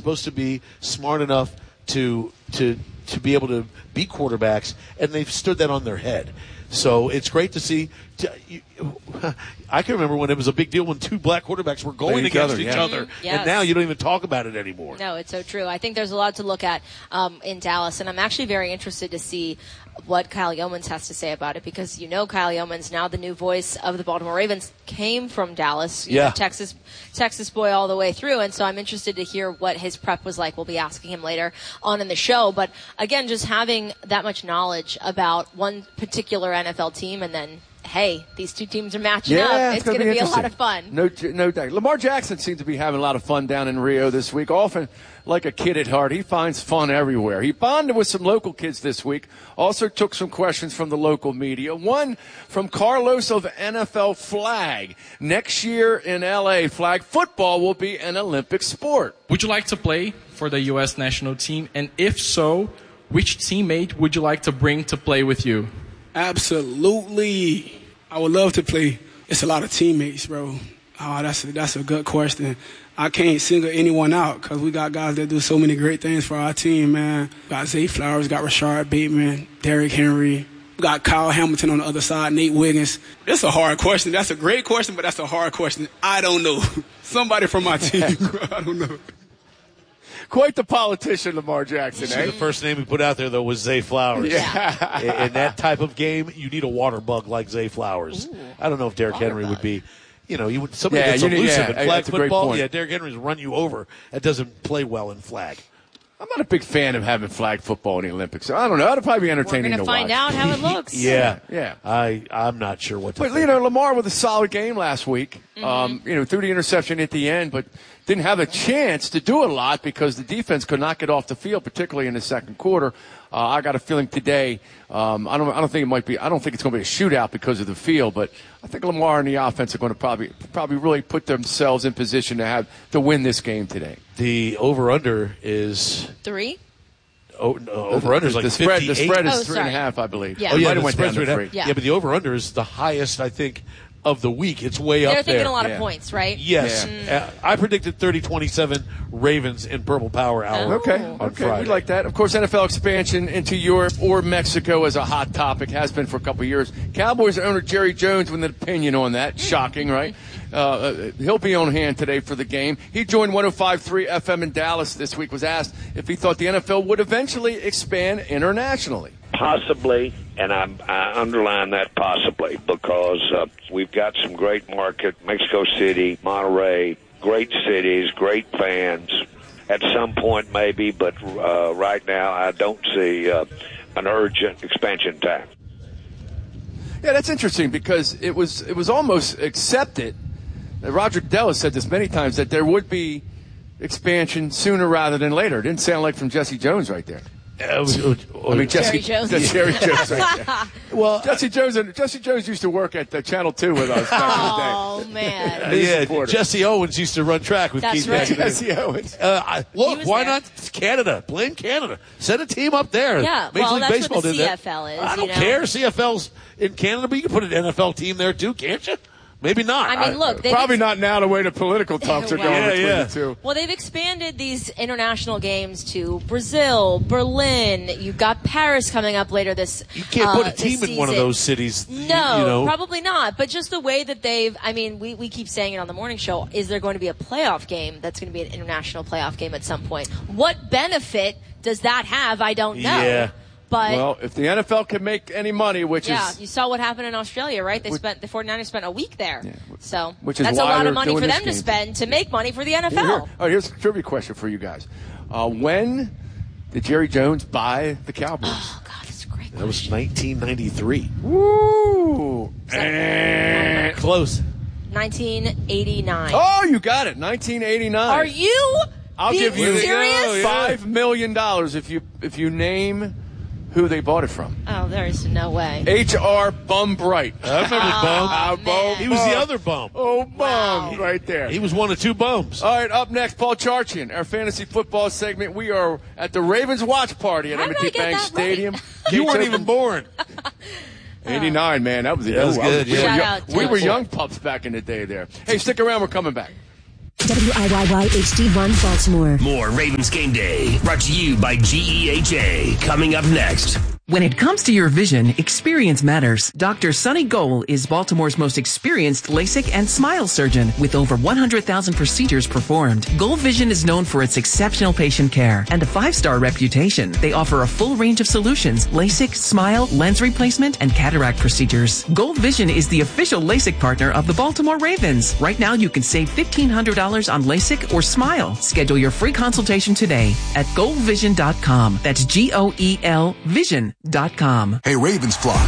supposed to be smart enough to be able to beat quarterbacks, and they've stood that on their head. So it's great to see. I can remember when it was a big deal when two black quarterbacks were going against each other, Yes. and now you don't even talk about it anymore. No, it's so true. I think there's a lot to look at in Dallas, and I'm actually very interested to see what Kyle Yeomans has to say about it, because Kyle Yeomans, now the new voice of the Baltimore Ravens, came from Dallas, Texas boy all the way through, and so I'm interested to hear what his prep was like. We'll be asking him later on in the show, but again, just having that much knowledge about one particular NFL team, and then hey, these two teams are matching up. It's going to be a lot of fun. No doubt. Lamar Jackson seems to be having a lot of fun down in Rio this week. Often, like a kid at heart, he finds fun everywhere. He bonded with some local kids this week. Also took some questions from the local media. One from Carlos of NFL Flag. Next year in L.A., flag football will be an Olympic sport. Would you like to play for the U.S. national team? And if so, which teammate would you like to bring to play with you? Absolutely. I would love to play. It's a lot of teammates, bro. Oh, that's a good question. I can't single anyone out because we got guys that do so many great things for our team, man. We got Zay Flowers, got Rashard Bateman, Derrick Henry. We got Kyle Hamilton on the other side, Nate Wiggins. It's a hard question. That's a great question, but that's a hard question. I don't know. Somebody from my team. I don't know. Quite the politician, Lamar Jackson, The first name he put out there, though, was Zay Flowers. Yeah. In that type of game, you need a water bug like Zay Flowers. Ooh. I don't know if Derrick Henry would be, somebody that's elusive in flag football. Yeah, Derrick Henry's run you over. That doesn't play well in flag. I'm not a big fan of having flag football in the Olympics. So I don't know. It'll probably be entertaining to watch. We're going to find out how it looks. Yeah. I'm not sure what to think. But, Lamar with a solid game last week. Threw the interception at the end, but didn't have a chance to do a lot because the defense could not get off the field, particularly in the second quarter. I got a feeling today, I don't think it's going to be a shootout because of the field, but I think Lamar and the offense are going to probably really put themselves in position to win this game today. The over-under is 3. Over-under is like the spread. 58. The spread is 3.5, I believe. Yeah, the spread's 3.5. Yeah, but the over-under is the highest, I think, of the week. It's way up there. They're thinking a lot of points, right? Yes. I predicted 30-27 Ravens in Purple Power Hour on Friday. We like that. Of course, NFL expansion into Europe or Mexico is a hot topic, has been for a couple of years. Cowboys owner Jerry Jones with an opinion on that. Shocking, right? He'll be on hand today for the game. He joined 105.3 FM in Dallas this week, was asked if he thought the NFL would eventually expand internationally. Possibly, and I underline that possibly, because we've got some great market, Mexico City, Monterrey, great cities, great fans. At some point, maybe, but right now I don't see an urgent expansion time. Yeah, that's interesting because it was almost accepted. Roger Goodell has said this many times that there would be expansion sooner rather than later. It didn't sound like from Jesse Jones right there. Jerry Jones. Jerry Jones right there. Well, Jesse Jones used to work at Channel 2 with us back in the day. Oh, man. Jesse Owens used to run track with Keith. Right. Jesse Owens. Look, why not Canada? Blame Canada. Send a team up there. Yeah, Major League that's Baseball what the did CFL is. I don't care. CFL's in Canada, but you can put an NFL team there too, can't you? Maybe not. I mean, look. Probably not now the way the political talks are going between the two. Well, they've expanded these international games to Brazil, Berlin. You've got Paris coming up later this You can't put a team in one of those cities. No, probably not. But just the way that we keep saying it on the morning show, is there going to be a playoff game that's going to be an international playoff game at some point? What benefit does that have? I don't know. Yeah. But if the NFL can make any money, which is... you saw what happened in Australia, right? The 49ers spent a week there. Yeah, so which is that's a why lot of money for them game. to spend to make money for the NFL. Here's a trivia question for you guys. When did Jerry Jones buy the Cowboys? Oh, God, that's a great question. That was 1993. Woo! Close. 1989. Oh, you got it. 1989. Are you I'll give you serious? $5 million if you name who they bought it from. Oh, there is no way. H.R. Bumbright. I remember Bum. He was the other Bum. Oh, Bum, right there. He was one of two Bums. All right, up next, Paul Charchian, our fantasy football segment. We are at the Ravens watch party at M&T Bank Stadium. Right? You weren't even born. 89, man. That was good. We were young pups back in the day there. Hey, stick around. We're coming back. WIYY HD1 Baltimore. More Ravens Game Day, brought to you by GEHA. Coming up next. When it comes to your vision, experience matters. Dr. Sonny Goal is Baltimore's most experienced LASIK and smile surgeon with over 100,000 procedures performed. Goal Vision is known for its exceptional patient care and a 5-star reputation. They offer a full range of solutions: LASIK, smile, lens replacement, and cataract procedures. Goal Vision is the official LASIK partner of the Baltimore Ravens. Right now, you can save $1,500 on LASIK or smile. Schedule your free consultation today at goalvision.com. That's GOEL Vision. Hey, Ravens flock.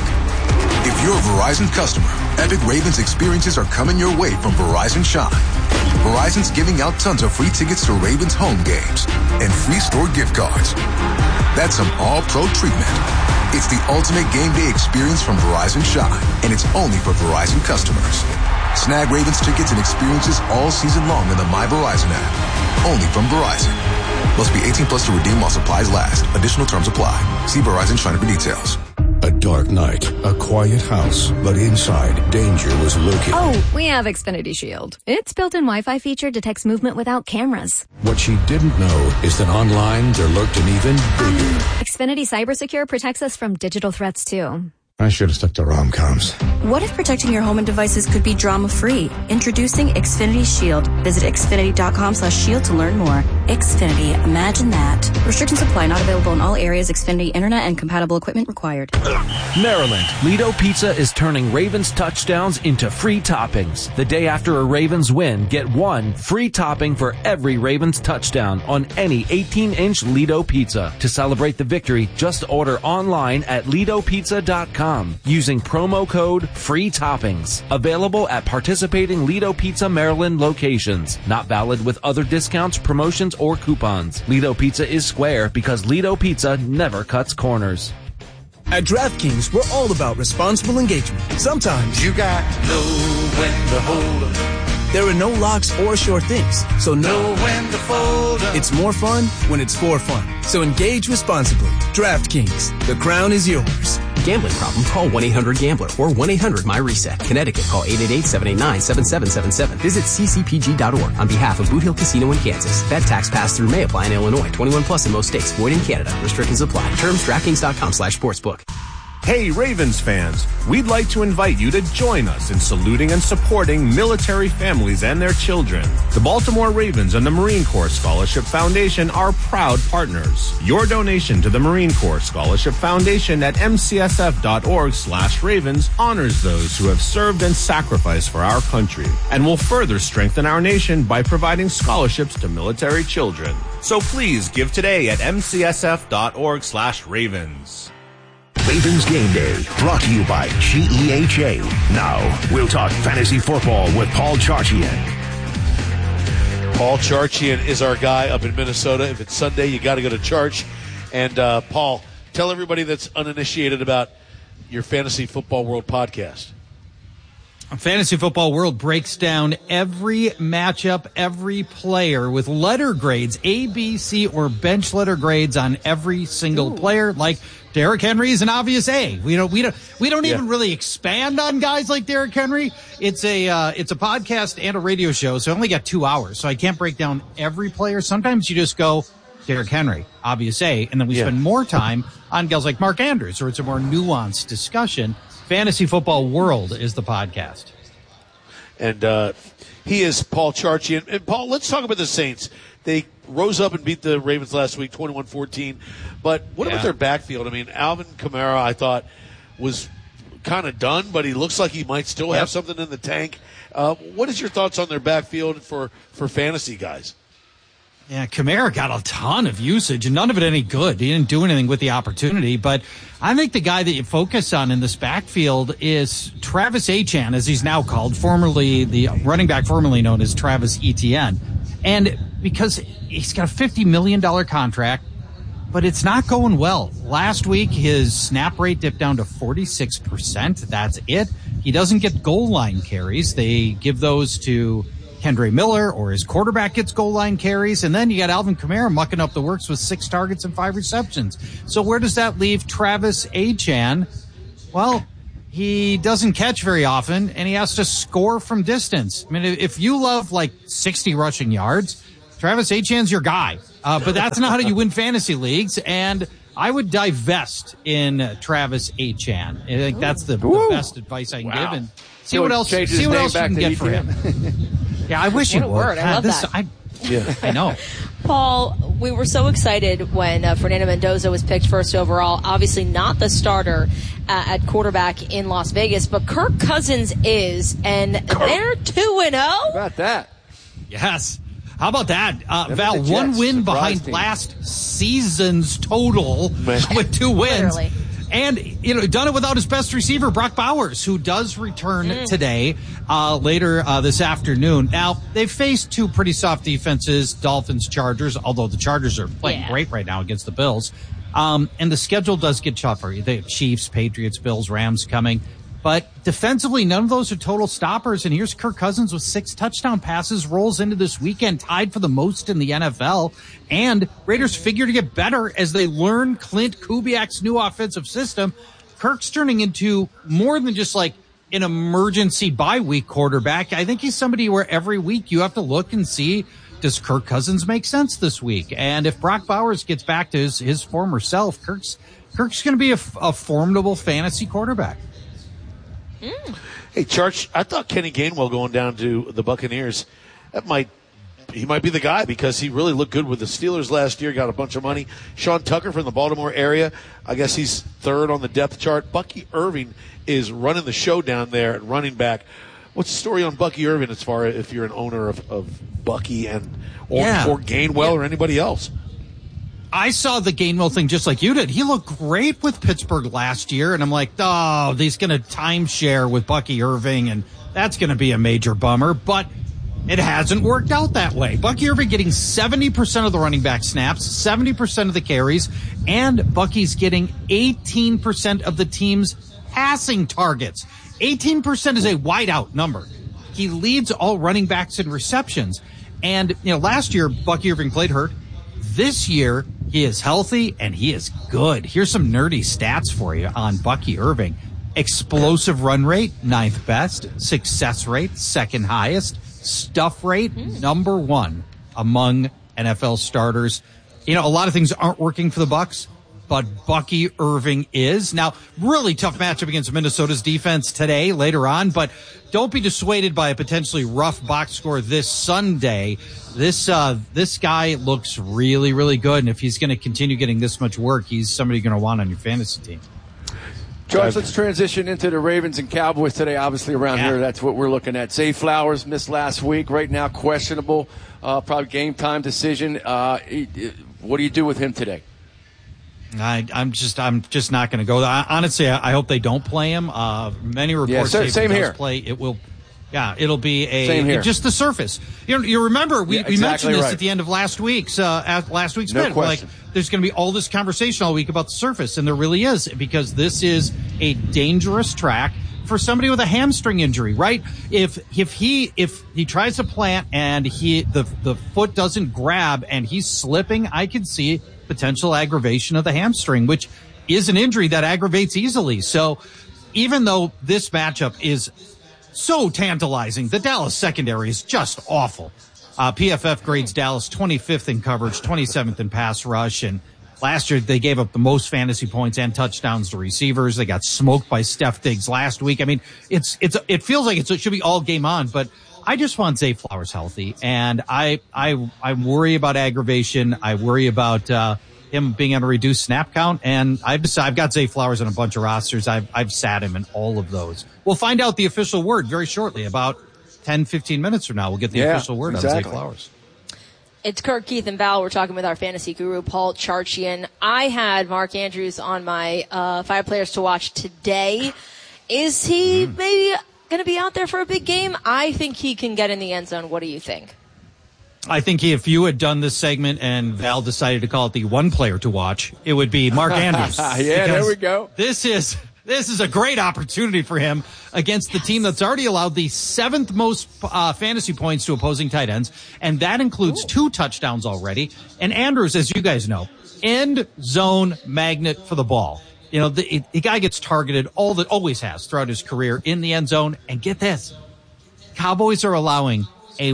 If you're a Verizon customer, epic Ravens experiences are coming your way from Verizon Shine. Verizon's giving out tons of free tickets to Ravens home games and free store gift cards. That's some all-pro treatment. It's the ultimate game day experience from Verizon Shine, and it's only for Verizon customers. Snag Ravens tickets and experiences all season long in the My Verizon app. Only from Verizon. Must be 18 plus to redeem while supplies last. Additional terms apply. See Verizon China for details. A dark night, a quiet house, but inside, danger was lurking. Oh, we have Xfinity Shield. Its built-in Wi-Fi feature detects movement without cameras. What she didn't know is that online there lurked an even bigger. Xfinity CyberSecure protects us from digital threats too. I should have stuck to rom-coms. What if protecting your home and devices could be drama-free? Introducing Xfinity Shield. Visit xfinity.com/shield to learn more. Xfinity, imagine that. Restrictions apply. Not available in all areas. Xfinity Internet and compatible equipment required. Maryland, Lido Pizza is turning Ravens touchdowns into free toppings. The day after a Ravens win, get one free topping for every Ravens touchdown on any 18-inch Lido Pizza. To celebrate the victory, just order online at lidopizza.com. using promo code FREE TOPPINGS. Available at participating Lido Pizza Maryland locations. Not valid with other discounts, promotions, or coupons. Lido Pizza is square because Lido Pizza never cuts corners. At DraftKings, we're all about responsible engagement. Sometimes you got to know when to hold 'em. There are no locks or sure things, so know when to fold 'em. It's more fun when it's for fun. So engage responsibly. DraftKings, the crown is yours. Gambling problem? Call 1-800-GAMBLER or 1-800-MyReset. Connecticut, call 888-789-7777. Visit ccpg.org on behalf of Boot Hill Casino in Kansas. Bet tax pass-through may apply in Illinois. 21 plus in most states. Void in Canada. Restrictions apply. Terms DraftKings.com/sportsbook. Hey, Ravens fans, we'd like to invite you to join us in saluting and supporting military families and their children. The Baltimore Ravens and the Marine Corps Scholarship Foundation are proud partners. Your donation to the Marine Corps Scholarship Foundation at mcsf.org/Ravens honors those who have served and sacrificed for our country and will further strengthen our nation by providing scholarships to military children. So please give today at mcsf.org/Ravens. Ravens Game Day, brought to you by GEHA. Now, we'll talk fantasy football with Paul Charchian. Paul Charchian is our guy up in Minnesota. If it's Sunday, you got to go to church. And, Paul, tell everybody that's uninitiated about your Fantasy Football World podcast. Fantasy Football World breaks down every matchup, every player with letter grades, A, B, C, or bench letter grades on every single player. Like Derrick Henry is an obvious A. We don't even really expand on guys like Derrick Henry. It's a podcast and a radio show, so I only got 2 hours, so I can't break down every player. Sometimes you just go Derrick Henry, obvious A, and then we spend more time on guys like Mark Andrews, or it's a more nuanced discussion. Fantasy Football World is the podcast. And he is Paul Charchian. And, Paul, let's talk about the Saints. They rose up and beat the Ravens last week, 21-14. But what about their backfield? I mean, Alvin Kamara, I thought, was kind of done, but he looks like he might still have something in the tank. What is your thoughts on their backfield for fantasy guys? Yeah, Kamara got a ton of usage, and none of it any good. He didn't do anything with the opportunity. But I think the guy that you focus on in this backfield is Travis Etienne, as he's now called, formerly the running back formerly known as Travis Etienne. And because he's got a $50 million contract, but it's not going well. Last week, his snap rate dipped down to 46%. That's it. He doesn't get goal line carries. They give those to Kendre Miller, or his quarterback gets goal line carries. And then you got Alvin Kamara mucking up the works with 6 targets and 5 receptions. So where does that leave Travis Etienne? Well, he doesn't catch very often, and he has to score from distance. I mean, if you love like 60 rushing yards, Travis Etienne's your guy. But that's not how you win fantasy leagues, and I would divest in Travis Etienne. I think that's the best advice I can give, and see what else you can get for him. Yeah, I wish you would. Word. I love that. I know. Paul, we were so excited when Fernando Mendoza was picked first overall. Obviously not the starter at quarterback in Las Vegas, but Kirk Cousins is, and they're 2-0. How about that? Yes. How about that? Val, one win behind last season's total with 2 wins. Literally. And, done it without his best receiver, Brock Bowers, who does return today, later this afternoon. Now, they've faced 2 pretty soft defenses, Dolphins, Chargers, although the Chargers are playing great right now against the Bills. And the schedule does get tougher. They have Chiefs, Patriots, Bills, Rams coming. But defensively, none of those are total stoppers. And here's Kirk Cousins with 6 touchdown passes, rolls into this weekend, tied for the most in the NFL. And Raiders figure to get better as they learn Clint Kubiak's new offensive system. Kirk's turning into more than just like an emergency bye week quarterback. I think he's somebody where every week you have to look and see, does Kirk Cousins make sense this week? And if Brock Bowers gets back to his former self, Kirk's going to be a formidable fantasy quarterback. Hey, Charch, I thought Kenny Gainwell going down to the Buccaneers, he might be the guy because he really looked good with the Steelers last year, got a bunch of money. Sean Tucker from the Baltimore area, I guess he's 3rd on the depth chart. Bucky Irving is running the show down there at running back. What's the story on Bucky Irving as far as if you're an owner of Bucky or Gainwell or anybody else? I saw the Gainwell thing just like you did. He looked great with Pittsburgh last year, and I'm like, oh, he's going to timeshare with Bucky Irving, and that's going to be a major bummer. But it hasn't worked out that way. Bucky Irving getting 70% of the running back snaps, 70% of the carries, and Bucky's getting 18% of the team's passing targets. 18% is a wideout number. He leads all running backs in receptions. And, last year, Bucky Irving played hurt. This year, he is healthy and he is good. Here's some nerdy stats for you on Bucky Irving. Explosive run rate, 9th best. Success rate, 2nd highest. Stuff rate, number 1 among NFL starters. A lot of things aren't working for the Bucs, but Bucky Irving is. Now, really tough matchup against Minnesota's defense today, later on, but don't be dissuaded by a potentially rough box score this Sunday. This guy looks really, really good, and if he's going to continue getting this much work, he's somebody you're going to want on your fantasy team. George, let's transition into the Ravens and Cowboys today. Obviously, around here, that's what we're looking at. Zay Flowers missed last week. Right now, questionable. Probably game time decision. What do you do with him today? I'm just not going to go. Honestly, I hope they don't play him. Many reports say if he does play, it will. Yeah, it'll be just the surface. You remember we mentioned this at the end of last week's bit. Like, there's going to be all this conversation all week about the surface, and there really is, because this is a dangerous track for somebody with a hamstring injury, right? If he tries to plant and the foot doesn't grab and he's slipping, I could see potential aggravation of the hamstring, which is an injury that aggravates easily. So even though this matchup is so tantalizing, the Dallas secondary is just awful. PFF grades Dallas 25th in coverage, 27th in pass rush, and last year they gave up the most fantasy points and touchdowns to receivers. They got smoked by Steph Diggs last week. I mean, it feels like it should be all game on, but I just want Zay Flowers healthy, and I worry about aggravation. I worry about him being on a reduced snap count, and I've got Zay Flowers on a bunch of rosters. I've sat him in all of those. We'll find out the official word very shortly. About 10-15 minutes from now, we'll get the official word on Zay Flowers. It's Kirk, Keith, and Val. We're talking with our fantasy guru, Paul Charchian. I had Mark Andrews on my 5 players to watch today. Is he maybe going to be out there for a big game? I think he can get in the end zone. What do you think? I think if you had done this segment and Val decided to call it the 1 player to watch, it would be Mark Andrews. There we go. This is a great opportunity for him against the team that's already allowed the 7th most fantasy points to opposing tight ends, and that includes 2 touchdowns already. And Andrews, as you guys know, end zone magnet for the ball. You know, the guy gets targeted always has throughout his career in the end zone. And get this, Cowboys are allowing a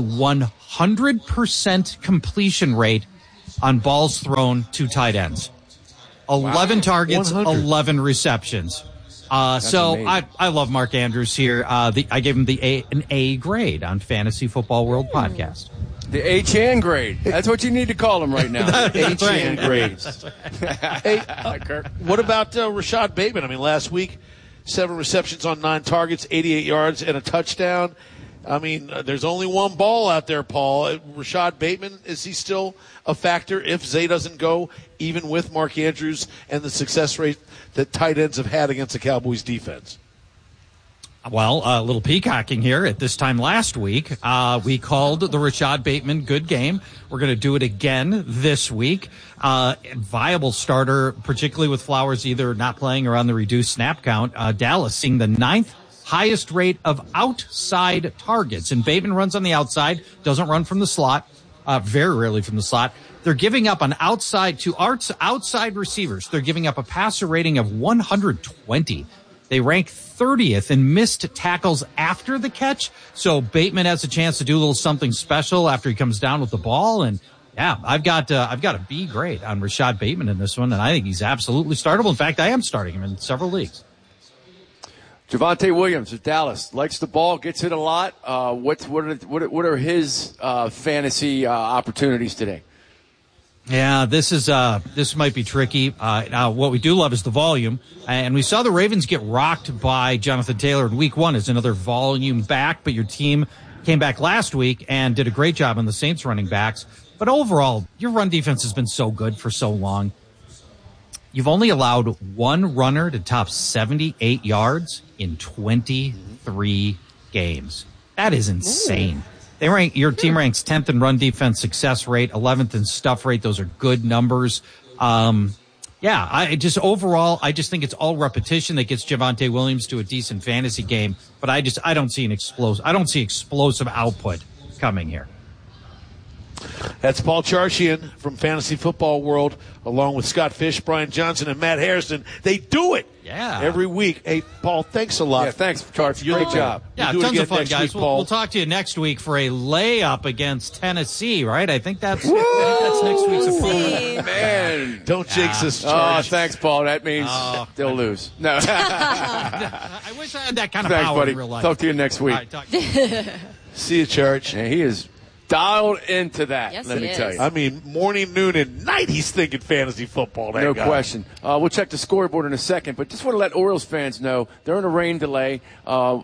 100% completion rate on balls thrown to tight ends. 11 targets, 100. 11 receptions. So amazing. I love Mark Andrews here. I gave him an A grade on Fantasy Football World podcast. The H-Chan grade. That's what you need to call him right now. H-Chan grade. Hey, Kirk. what about Rashad Bateman? I mean, last week, 7 receptions on 9 targets, 88 yards, and a touchdown. I mean, there's only one ball out there, Paul. Rashad Bateman, is he still a factor if Zay doesn't go, even with Mark Andrews and the success rate that tight ends have had against the Cowboys defense? Well, a little peacocking here. At this time last week, we called the Rashad Bateman good game. We're going to do it again this week. Viable starter, particularly with Flowers either not playing or on the reduced snap count. Dallas seeing the 9th highest rate of outside targets. And Bateman runs on the outside, doesn't run from the slot, very rarely from the slot. They're giving up on outside receivers. They're giving up a passer rating of 120. They rank 30th in missed tackles after the catch. So Bateman has a chance to do a little something special after he comes down with the ball. And yeah, I've got a B grade on Rashad Bateman in this one. And I think he's absolutely startable. In fact, I am starting him in several leagues. Javonte Williams of Dallas likes the ball, gets hit a lot. What are his fantasy opportunities today? Yeah, this might be tricky. Now, what we do love is the volume, and we saw the Ravens get rocked by Jonathan Taylor in Week 1 as another volume back. But your team came back last week and did a great job on the Saints running backs. But overall, your run defense has been so good for so long. You've only allowed one runner to top 78 yards in 23 games. That is insane. Your team ranks 10th in run defense success rate, 11th in stuff rate. Those are good numbers. I just think it's all repetition that gets Javonte Williams to a decent fantasy game. But I don't see explosive output coming here. That's Paul Charchian from Fantasy Football World, along with Scott Fish, Brian Johnson, and Matt Harrison. They do it every week. Hey, Paul, thanks a lot. Yeah, thanks, Charch. Great job. Yeah, we'll tons of fun, next guys. week, We'll talk to you next week for a layup against Tennessee, right? I think that's next week's opponent. Man. Don't jinx us, Oh, Charch. thanks, Paul. That means they'll lose. No. I wish I had that kind of Thanks, power buddy. in real life. Talk to you next week. All right, talk to you. See you, Church. And he is dialed into that, Yes, let he me is. tell you. I mean, morning, noon, and night he's thinking fantasy football. That No guy. question. We'll check the scoreboard in a second, but just want to let Orioles fans know they're in a rain delay. So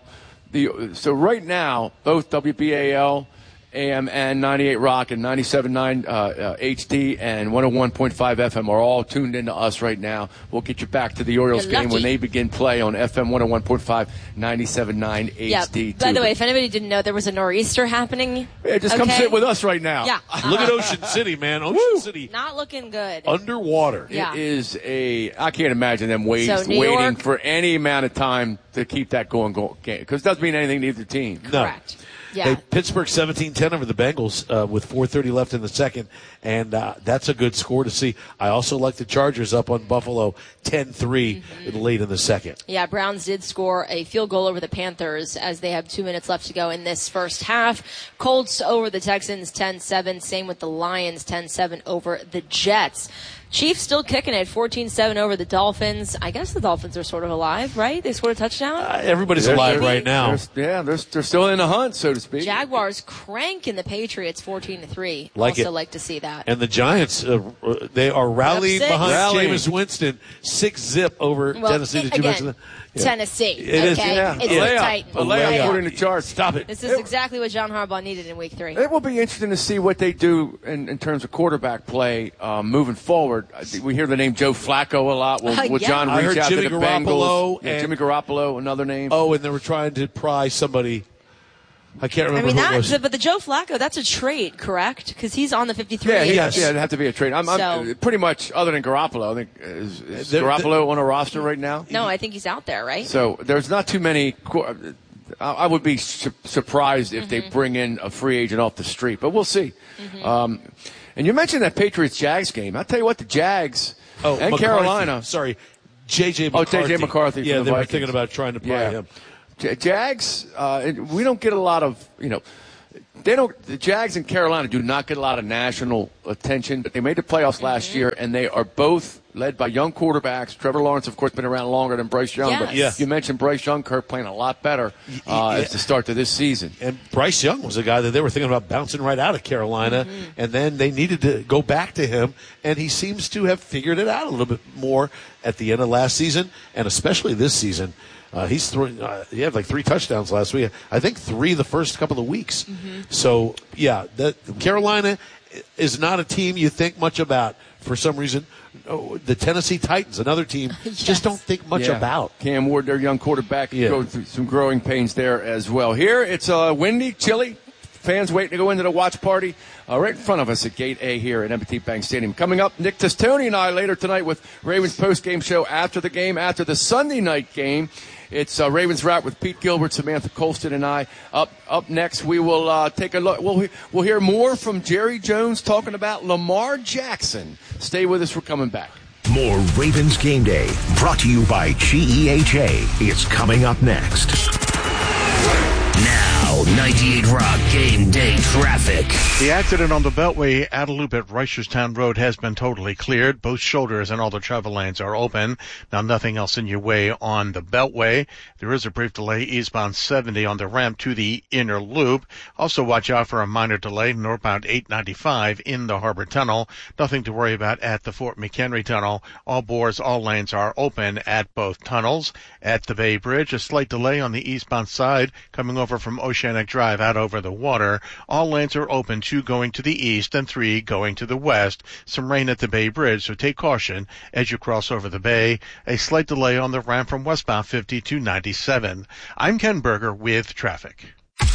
right now, both WBAL, AM and 98 Rock and 97.9 HD and 101.5 FM are all tuned into us right now. We'll get you back to the Orioles You're game when lucky. they begin play on FM 101.5, 97.9 HD. By the way, if anybody didn't know, there was a nor'easter happening. Yeah, just come okay? sit with us right now. Yeah. Look at Ocean City, man. Ocean City Not looking good. underwater. Yeah. It is I can't imagine them waiting New York- for any amount of time to keep that going, because it doesn't mean anything to either team. No. Correct. Yeah. Hey, Pittsburgh 17-10 over the Bengals with 4:30 left in the second, and that's a good score to see. I also like the Chargers up on Buffalo 10-3 late in the second. Yeah, Browns did score a field goal over the Panthers as they have 2 minutes left to go in this first half. Colts over the Texans 10-7. Same with the Lions 10-7 over the Jets. Chiefs still kicking it 14-7 over the Dolphins. I guess the Dolphins are sort of alive, right? They scored a touchdown. Everybody's alive right now. They're still in the hunt, so to speak. Jaguars cranking the Patriots 14-3. Like also it. like to see that. And the Giants, they are rallying Up 6. behind Rallying. Jameis Winston. 6-0 over Tennessee. Did you again, mention that? Yeah. Tennessee. It is, okay? yeah. It's A a layup. Titan. A layup put in the chart. Stop it. This is exactly what John Harbaugh needed in Week 3. It will be interesting to see what they do in terms of quarterback play moving forward. We hear the name Joe Flacco a lot. Will Yeah. John I reach heard out Jimmy to the Garoppolo Bengals? Yeah, and- Jimmy Garoppolo, another name. Oh, and they were trying to pry somebody. I can't I remember mean, who it was. but the Joe Flacco, that's a trade, correct? Because he's on the 53. Yeah, Yes. it'd have to be a trade. I'm So- pretty much, other than Garoppolo, I think is They're- Garoppolo on a roster right now? No, I think he's out there, right? So there's not too many. I would be surprised if they bring in a free agent off the street, but we'll see. And you mentioned that Patriots-Jags game. I'll tell you what, the Jags and McCarthy. Carolina. Sorry. J.J. McCarthy. Oh, J.J. McCarthy. Yeah, from they the were Vikings. thinking about trying to buy him. Jags, we don't get a lot of, the Jags and Carolina do not get a lot of national attention, but they made the playoffs last year, and they are both led by young quarterbacks. Trevor Lawrence, of course, been around longer than Bryce Young, but you mentioned Bryce Young, Kirk, playing a lot better at the start of this season. And Bryce Young was a guy that they were thinking about bouncing right out of Carolina, and then they needed to go back to him, and he seems to have figured it out a little bit more at the end of last season, and especially this season. He's throwing. He had like 3 touchdowns last week. I think 3 the first couple of weeks. So Carolina is not a team you think much about for some reason. The Tennessee Titans, another team, just don't think much about. Cam Ward, their young quarterback, going through some growing pains there as well. Here it's windy, chilly. Fans waiting to go into the watch party right in front of us at Gate A here at M&T Bank Stadium. Coming up, Nick Testoni and I later tonight with Ravens post-game show after the game, after the Sunday night game. It's Ravens Wrap with Pete Gilbert, Samantha Colston, and I. Up next, we will take a look. We'll hear more from Jerry Jones talking about Lamar Jackson. Stay with us. We're coming back. More Ravens Game Day, brought to you by GEHA. It's coming up next. Now, 98 Rock Game Day traffic. The accident on the Beltway at a loop at Reisterstown Road has been totally cleared. Both shoulders and all the travel lanes are open. Now, nothing else in your way on the Beltway. There is a brief delay eastbound 70 on the ramp to the inner loop. Also, watch out for a minor delay northbound 895 in the Harbor Tunnel. Nothing to worry about at the Fort McHenry Tunnel. All bores, all lanes are open at both tunnels. At the Bay Bridge, a slight delay on the eastbound side coming over from Oceanic Drive out over the water. All lanes are open, 2 going to the east and 3 going to the west. Some rain at the Bay Bridge, so take caution as you cross over the bay. A slight delay on the ramp from westbound 50 to 97. I'm Ken Berger with traffic.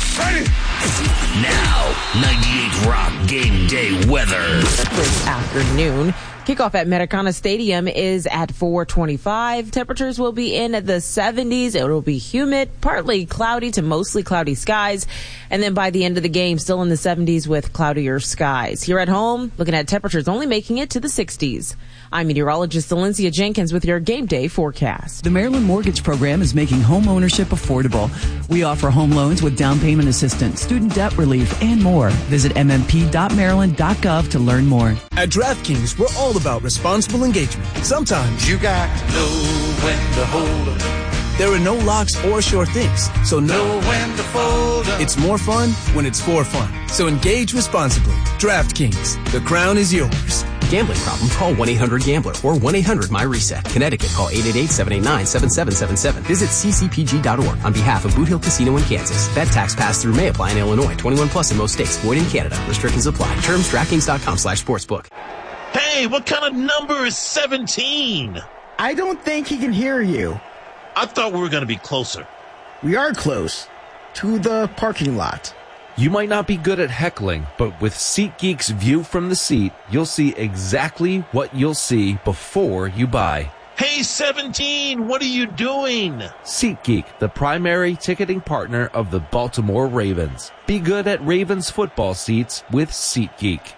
Now, 98 Rock Game Day weather. This afternoon, kickoff at Metacana Stadium is at 4:25. Temperatures will be in the 70s. It will be humid, partly cloudy to mostly cloudy skies. And then by the end of the game, still in the 70s with cloudier skies. Here at home, looking at temperatures only making it to the 60s. I'm meteorologist Valencia Jenkins with your Game Day forecast. The Maryland Mortgage Program is making home ownership affordable. We offer home loans with down payment assistance, student debt relief, and more. Visit mmp.maryland.gov to learn more. At DraftKings, we're all about responsible engagement. Sometimes you got to know when to hold up. There are no locks or sure things, so know when to fold up. It's more fun when it's for fun. So engage responsibly. DraftKings, the crown is yours. Gambling problem? Call 1-800-GAMBLER or 1-800-MyReset. Connecticut, call 888-789-7777. Visit ccpg.org on behalf of Boot Hill Casino in Kansas. Bet tax pass-through may apply in Illinois. 21 plus in most states. Void in Canada. Restrictions apply. Terms DraftKings.com/sportsbook. Hey, what kind of number is 17? I don't think he can hear you. I thought we were going to be closer. We are close. To the parking lot. You might not be good at heckling, but with SeatGeek's view from the seat, you'll see exactly what you'll see before you buy. Hey, 17, what are you doing? SeatGeek, the primary ticketing partner of the Baltimore Ravens. Be good at Ravens football seats with SeatGeek.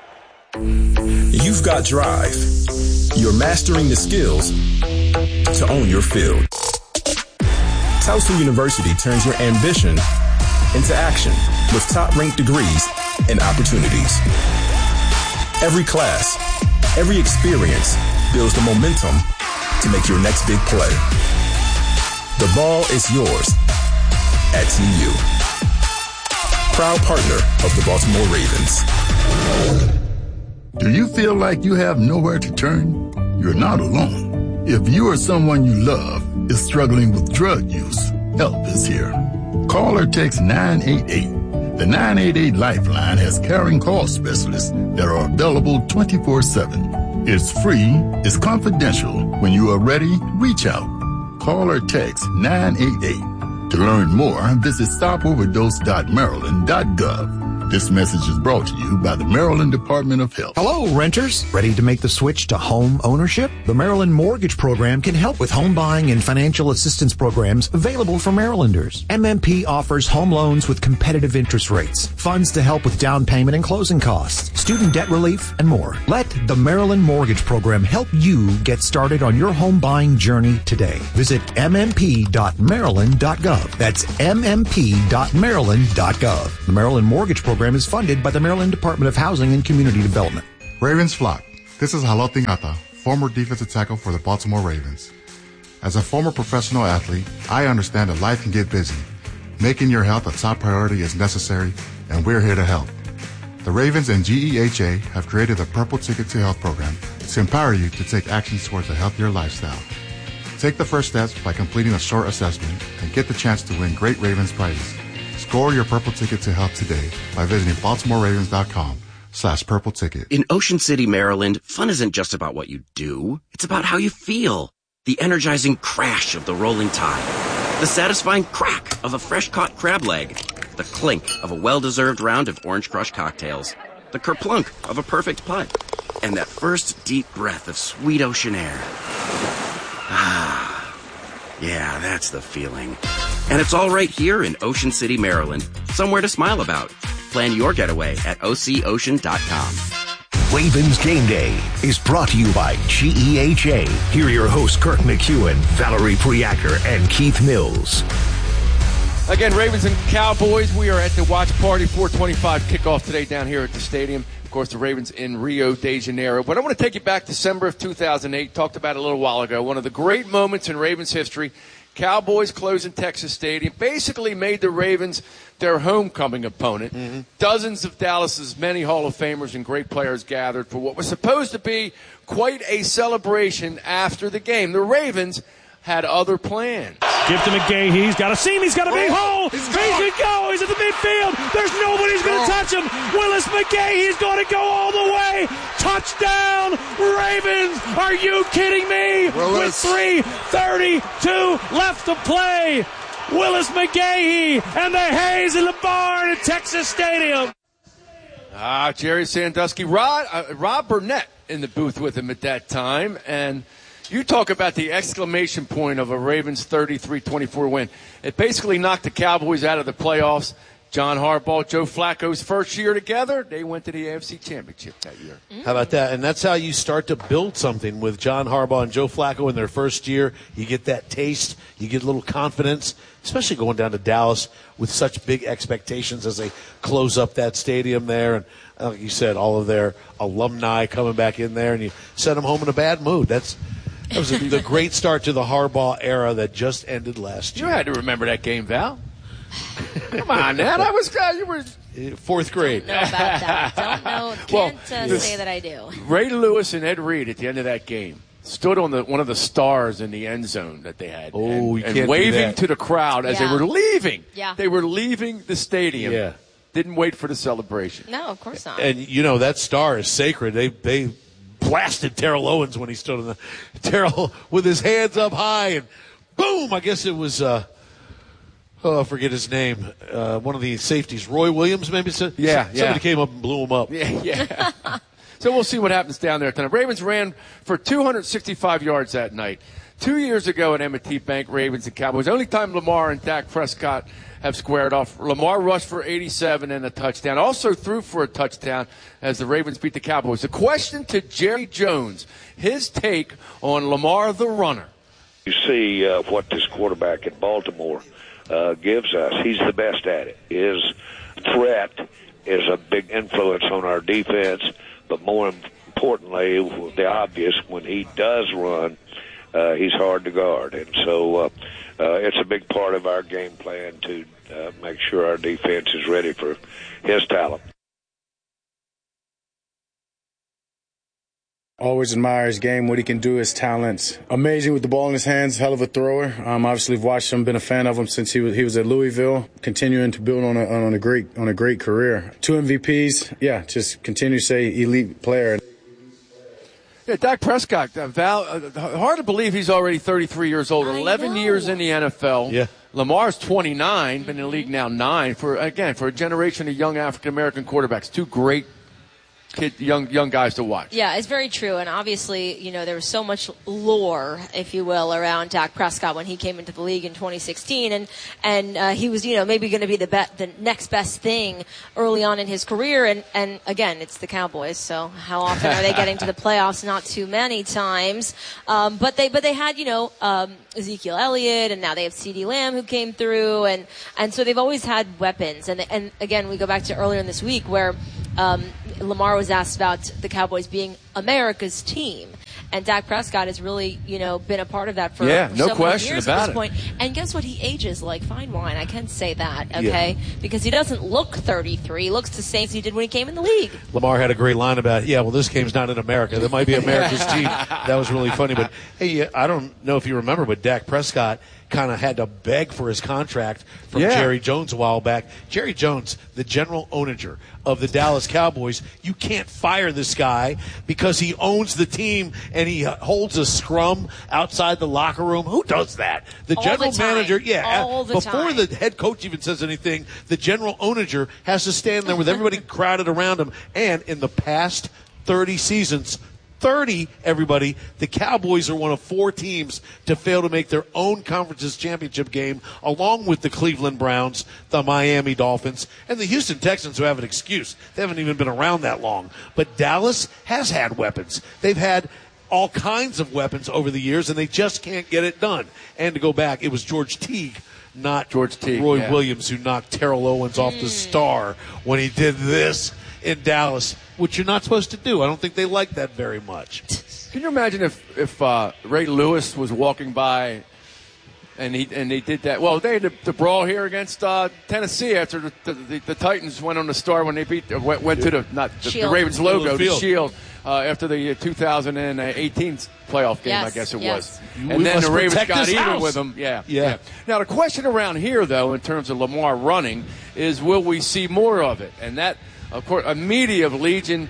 You've got drive. You're mastering the skills to own your field. Towson University turns your ambition into action with top-ranked degrees and opportunities. Every class, every experience builds the momentum to make your next big play. The ball is yours at TU. Proud partner of the Baltimore Ravens. Do you feel like you have nowhere to turn? You're not alone. If you or someone you love is struggling with drug use, help is here. Call or text 988. The 988 Lifeline has caring call specialists that are available 24/7. It's free, it's confidential. When you are ready, reach out. Call or text 988. To learn more, visit stopoverdose.maryland.gov. This message is brought to you by the Maryland Department of Health. Hello, renters. Ready to make the switch to home ownership? The Maryland Mortgage Program can help with home buying and financial assistance programs available for Marylanders. MMP offers home loans with competitive interest rates, funds to help with down payment and closing costs, student debt relief, and more. Let the Maryland Mortgage Program help you get started on your home buying journey today. Visit mmp.maryland.gov. That's mmp.maryland.gov. The Maryland Mortgage Program is funded by the Maryland Department of Housing and Community Development. Ravens flock. This is Haloti Ngata, former defensive tackle for the Baltimore Ravens. As a former professional athlete, I understand that life can get busy. Making your health a top priority is necessary, and we're here to help. The Ravens and GEHA have created the Purple Ticket to Health program to empower you to take action towards a healthier lifestyle. Take the first steps by completing a short assessment and get the chance to win great Ravens prizes. Score your Purple Ticket to Health today by visiting BaltimoreRavens.com/Purple Ticket. In Ocean City, Maryland, fun isn't just about what you do. It's about how you feel. The energizing crash of the rolling tide. The satisfying crack of a fresh-caught crab leg. The clink of a well-deserved round of Orange Crush cocktails. The kerplunk of a perfect putt. And that first deep breath of sweet ocean air. Ah, yeah, that's the feeling. And it's all right here in Ocean City, Maryland. Somewhere to smile about. Plan your getaway at OCOcean.com. Ravens Game Day is brought to you by GEHA. Here are your hosts, Kirk McEwen, Valerie Priaker, and Keith Mills. Again, Ravens and Cowboys, we are at the watch party, 4:25 kickoff today down here at the stadium. Of course, the Ravens in Rio de Janeiro. But I want to take you back to December of 2008, talked about it a little while ago. One of the great moments in Ravens history. Cowboys closing Texas Stadium, basically made the Ravens their homecoming opponent. Mm-hmm. Dozens of Dallas's many Hall of Famers and great players gathered for what was supposed to be quite a celebration after the game. The Ravens had other plans. Give to McGahee. He's got a seam. He's got a big hole. He's going to go. He's at the midfield. There's nobody who's going to touch him. Willis McGahee is going to go all the way. Touchdown, Ravens. Are you kidding me? Willis. With 3:32 left to play. Willis McGahee and the Hayes in the barn at Texas Stadium. Jerry Sandusky. Rob Burnett in the booth with him at that time. And you talk about the exclamation point of a Ravens 33-24 win. It basically knocked the Cowboys out of the playoffs. John Harbaugh, Joe Flacco's first year together, they went to the AFC Championship that year. How about that? And that's how you start to build something with John Harbaugh and Joe Flacco in their first year. You get that taste. You get a little confidence, especially going down to Dallas with such big expectations as they close up that stadium there. And like you said, all of their alumni coming back in there, and you send them home in a bad mood. That was the great start to the Harbaugh era that just ended last year. You had to remember that game, Val. Come on, man. You were fourth grade. Don't know about that. Don't know. Can't say that I do. Ray Lewis and Ed Reed at the end of that game stood on one of the stars in the end zone that they had. And waving to the crowd as they were leaving. Yeah. They were leaving the stadium. Yeah. Didn't wait for the celebration. No, of course not. And, that star is sacred. They blasted Terrell Owens when he stood in Terrell with his hands up high, and boom, I guess it was I forget his name. One of the safeties, Roy Williams, maybe. Somebody came up and blew him up. Yeah. So we'll see what happens down there tonight. Ravens ran for 265 yards that night. 2 years ago at M&T Bank, Ravens and Cowboys. Only time Lamar and Dak Prescott have squared off. Lamar rushed for 87 and a touchdown. Also threw for a touchdown as the Ravens beat the Cowboys. The question to Jerry Jones, his take on Lamar the runner. You see what this quarterback at Baltimore gives us. He's the best at it. His threat is a big influence on our defense, but more importantly, the obvious, when he does run, he's hard to guard. And so it's a big part of our game plan to make sure our defense is ready for his talent. Always admire his game, what he can do, his talents. Amazing with the ball in his hands, hell of a thrower. Obviously, I've watched him, been a fan of him since he was at Louisville, continuing to build on a great career. 2 MVPs, just continue to say elite player. Yeah, Dak Prescott, Val, hard to believe he's already 33 years old, 11 years in the NFL. Yeah. Lamar's 29, been in the league now 9. For a generation of young African-American quarterbacks, 2 great young guys to watch. Yeah, it's very true. And obviously, there was so much lore, if you will, around Dak Prescott when he came into the league in 2016. And he was, maybe going to be the next best thing early on in his career. And again, it's the Cowboys. So how often are they getting to the playoffs? Not too many times. But they had, Ezekiel Elliott, and now they have CeeDee Lamb who came through. And so they've always had weapons. And again, we go back to earlier in this week where, Lamar was asked about the Cowboys being America's team. And Dak Prescott has really, been a part of that for no so question many years about at this point. And guess what? He ages like fine wine. I can say that, okay? Yeah. Because he doesn't look 33. He looks the same as he did when he came in the league. Lamar had a great line about, this game's not in America. That might be America's team. That was really funny. But, hey, I don't know if you remember, but Dak Prescott kind of had to beg for his contract from Jerry Jones a while back. Jerry Jones, the general owner of the Dallas Cowboys, you can't fire this guy because he owns the team and he holds a scrum outside the locker room. Who does that? The general manager, before the head coach even says anything, the general owner has to stand there with everybody crowded around him. And in the past 30 seasons, everybody, the Cowboys are one of 4 teams to fail to make their own conference's championship game, along with the Cleveland Browns, the Miami Dolphins, and the Houston Texans, who have an excuse. They haven't even been around that long. But Dallas has had weapons. They've had all kinds of weapons over the years, and they just can't get it done. And to go back, it was George Teague, not Roy Williams, who knocked Terrell Owens off the star when he did this in Dallas, which you're not supposed to do. I don't think they like that very much. Can you imagine if Ray Lewis was walking by and they did that? Well, they had the brawl here against Tennessee after the Titans went on the star when they went to the Ravens logo, the shield, after the 2018 playoff game, I guess it was. And then the Ravens got even with them. Yeah. Now, the question around here, though, in terms of Lamar running, is will we see more of it? And that, of course, a legion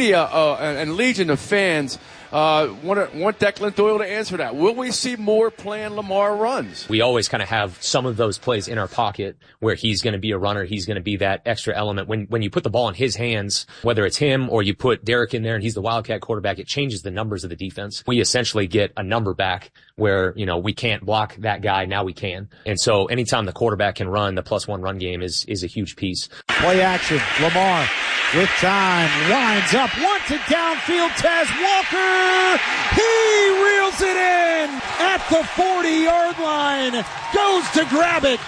of fans want Declan Doyle to answer that. Will we see more planned Lamar runs? We always kind of have some of those plays in our pocket where he's going to be a runner. He's going to be that extra element. When you put the ball in his hands, whether it's him or you put Derek in there and he's the Wildcat quarterback, it changes the numbers of the defense. We essentially get a number back where, we can't block that guy. Now we can. And so anytime the quarterback can run, the +1 run game is a huge piece. Play action. Lamar with time. Lines up. Wants it downfield. Tez Walker. He reels it in at the 40-yard line. Goes to grab it.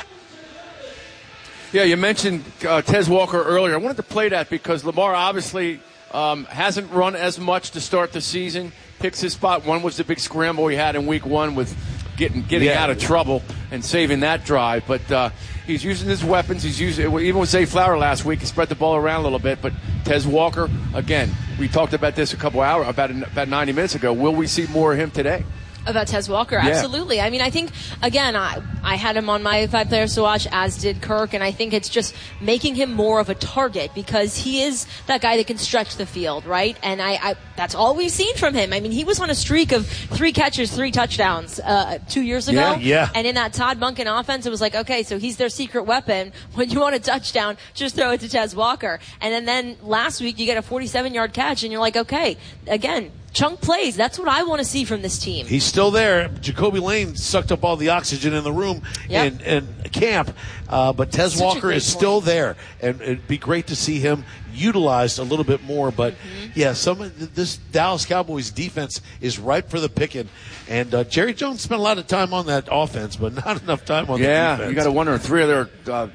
Yeah, you mentioned Tez Walker earlier. I wanted to play that because Lamar obviously hasn't run as much to start the season. Picks his spot. One was the big scramble he had in week 1 with getting out of trouble and saving that drive. But he's using his weapons. He's using, even with Zay Flower last week, he spread the ball around a little bit. But Tez Walker, again, we talked about this about 90 minutes ago. Will we see more of him today? About Tez Walker, absolutely. I mean, I think, again, I had him on my 5 players to watch, as did Kirk, and I think it's just making him more of a target because he is that guy that can stretch the field, right? And I that's all we've seen from him. I mean, he was on a streak of 3 catches, 3 touchdowns 2 years ago. Yeah. And in that Todd Monken offense, it was like, okay, so he's their secret weapon. When you want a touchdown, just throw it to Tez Walker. And then last week, you get a 47-yard catch, and you're like, okay, again, chunk plays. That's what I want to see from this team. He's still there. Jacoby Lane sucked up all the oxygen in the room in camp. But Tez Walker is still there. And it'd be great to see him utilized a little bit more. But, this Dallas Cowboys defense is ripe for the picking. And Jerry Jones spent a lot of time on that offense, but not enough time on the defense. Yeah, you got to wonder if 3 of their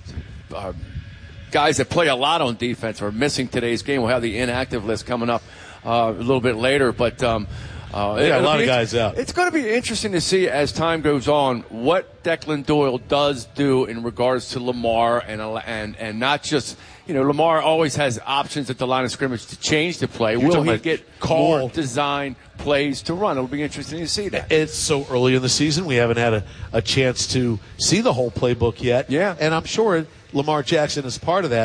guys that play a lot on defense are missing today's game. We'll have the inactive list coming up a little bit later, but a lot of guys out. It's going to be interesting to see as time goes on what Declan Doyle does do in regards to Lamar and not just, Lamar always has options at the line of scrimmage to change the play. Will he get more design plays to run? It'll be interesting to see that. It's so early in the season. We haven't had a chance to see the whole playbook yet. Yeah. And I'm sure Lamar Jackson is part of that.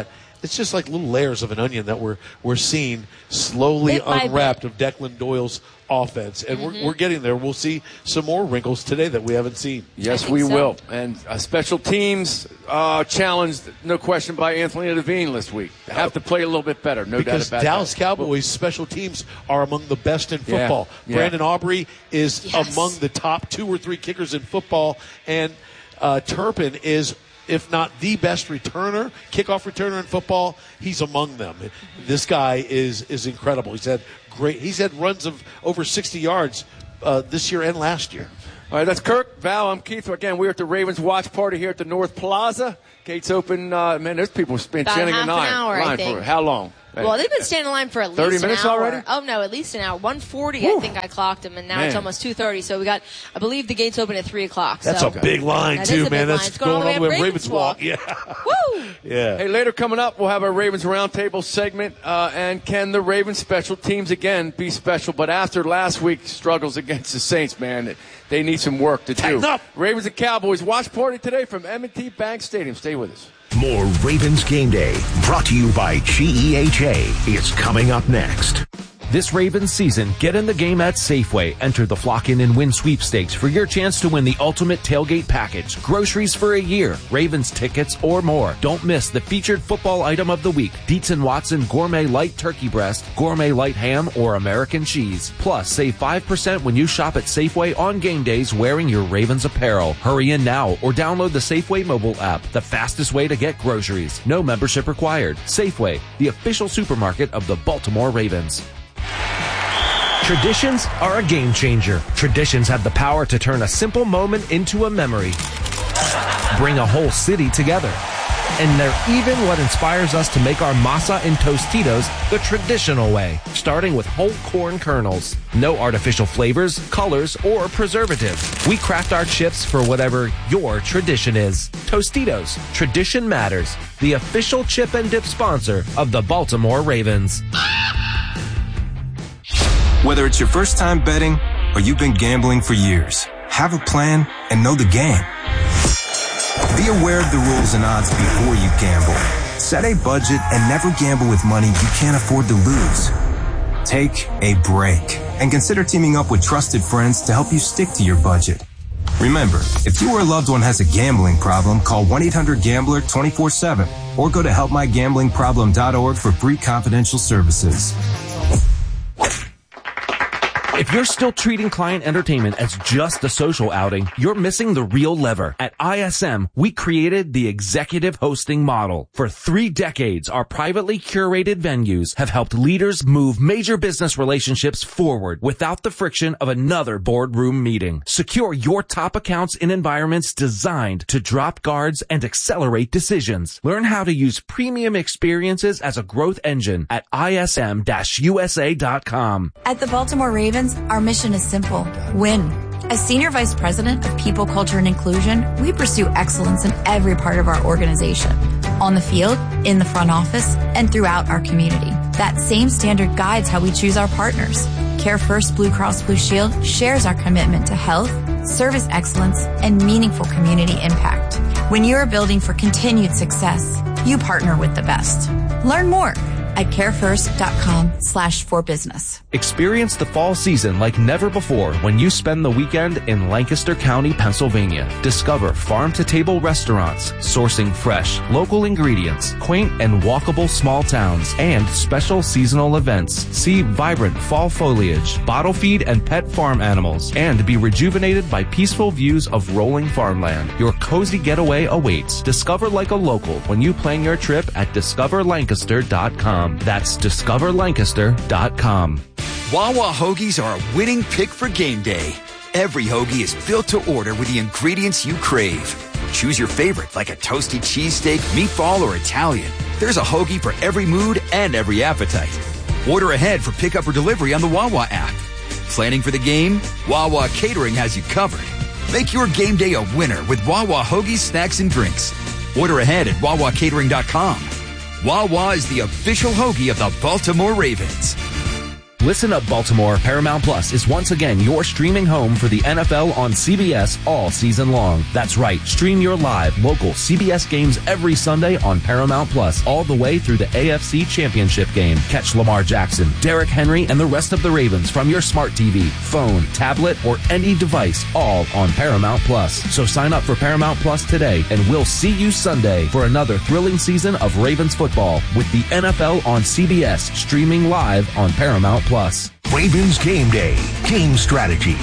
it's just like little layers of an onion that we're seeing slowly unwrapped of Declan Doyle's offense, and we're getting there. We'll see some more wrinkles today that we haven't seen. Yes, we will. And special teams challenged, no question, by Anthony Levine this week. They have to play a little bit better, no doubt about that. Because Dallas Cowboys special teams are among the best in football. Yeah. Brandon Aubrey is among the top 2 or 3 kickers in football, and Turpin is, if not the best kickoff returner in football, he's among them. This guy is incredible. He's had runs of over 60 yards this year and last year. All right, that's Kirk. Val, I'm Keith. Again, we're at the Ravens watch party here at the North Plaza. Gates open. Man, there's people been standing in line for how long? Well, they've been standing in line for at least 30 minutes an hour. already? Oh, no, at least an hour. 1:40, I think I clocked them, and now it's almost 2:30. So we got, I believe the gates open at 3 o'clock. That's a big line, too, man. That's going all the way up Ravens Walk. Yeah. Woo! Yeah. Hey, later coming up, we'll have our Ravens Roundtable segment. And can the Ravens special teams again be special? But after last week's struggles against the Saints, man, they need some work to do. Up. Ravens and Cowboys watch party today from M&T Bank Stadium. Stay with us. More Ravens Game Day, brought to you by GEHA, is coming up next. This Ravens season, get in the game at Safeway. Enter the Flock In and Win sweepstakes for your chance to win the ultimate tailgate package, groceries for a year, Ravens tickets, or more. Don't miss the featured football item of the week, Dietz & Watson Gourmet Light Turkey Breast, Gourmet Light Ham, or American Cheese. Plus, save 5% when you shop at Safeway on game days wearing your Ravens apparel. Hurry in now or download the Safeway mobile app, the fastest way to get groceries. No membership required. Safeway, the official supermarket of the Baltimore Ravens. Traditions are a game changer. Traditions have the power to turn a simple moment into a memory. Bring a whole city together. And they're even what inspires us to make our masa and Tostitos the traditional way, starting with whole corn kernels. No artificial flavors, colors, or preservatives. We craft our chips for whatever your tradition is. Tostitos, tradition matters. The official chip and dip sponsor of the Baltimore Ravens. Whether it's your first time betting or you've been gambling for years, have a plan and know the game. Be aware of the rules and odds before you gamble. Set a budget and never gamble with money you can't afford to lose. Take a break and consider teaming up with trusted friends to help you stick to your budget. Remember, if you or a loved one has a gambling problem, call 1-800-GAMBLER 24/7 or go to helpmygamblingproblem.org for free confidential services. If you're still treating client entertainment as just a social outing, you're missing the real lever. At ISM, we created the executive hosting model. For 3 decades, our privately curated venues have helped leaders move major business relationships forward without the friction of another boardroom meeting. Secure your top accounts in environments designed to drop guards and accelerate decisions. Learn how to use premium experiences as a growth engine at ism-usa.com. At the Baltimore Ravens, our mission is simple: win. As Senior Vice President of People, Culture, and Inclusion, we pursue excellence in every part of our organization. On the field, in the front office, and throughout our community. That same standard guides how we choose our partners. Care First Blue Cross Blue Shield shares our commitment to health, service excellence, and meaningful community impact. When you are building for continued success, you partner with the best. Learn more at carefirst.com/forbusiness. Experience the fall season like never before when you spend the weekend in Lancaster County, Pennsylvania. Discover farm-to-table restaurants, sourcing fresh, local ingredients, quaint and walkable small towns, and special seasonal events. See vibrant fall foliage, bottle feed and pet farm animals, and be rejuvenated by peaceful views of rolling farmland. Your cozy getaway awaits. Discover like a local when you plan your trip at discoverlancaster.com. That's discoverlancaster.com. Wawa hoagies are a winning pick for game day. Every hoagie is built to order with the ingredients you crave. Choose your favorite like a toasty cheesesteak, meatball, or Italian. There's a hoagie for every mood and every appetite. Order ahead for pickup or delivery on the Wawa app. Planning for the game? Wawa Catering has you covered. Make your game day a winner with Wawa hoagies, snacks, and drinks. Order ahead at wawacatering.com. Wawa is the official hoagie of the Baltimore Ravens. Listen up, Baltimore. Paramount Plus is once again your streaming home for the NFL on CBS all season long. That's right. Stream your live, local CBS games every Sunday on Paramount Plus, all the way through the AFC Championship game. Catch Lamar Jackson, Derrick Henry, and the rest of the Ravens from your smart TV, phone, tablet, or any device, all on Paramount Plus. So sign up for Paramount Plus today, and we'll see you Sunday for another thrilling season of Ravens football with the NFL on CBS, streaming live on Paramount Plus. Ravens Game Day. Game strategy.